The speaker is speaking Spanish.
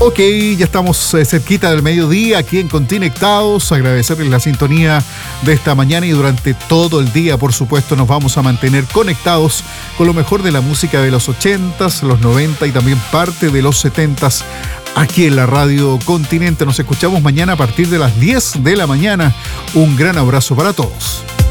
Ok, ya estamos cerquita del mediodía aquí en Continectados. Agradecerles la sintonía de esta mañana y durante todo el día, por supuesto, nos vamos a mantener conectados con lo mejor de la música de los 80s, los 90 y también parte de los 70s aquí en la Radio Continente. Nos escuchamos mañana a partir de las 10 de la mañana. Un gran abrazo para todos.